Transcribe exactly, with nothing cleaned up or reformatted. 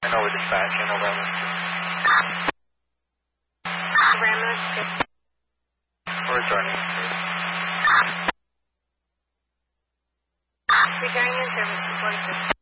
know with dispatch, I know November. November. We're returning. Regarding your service, report.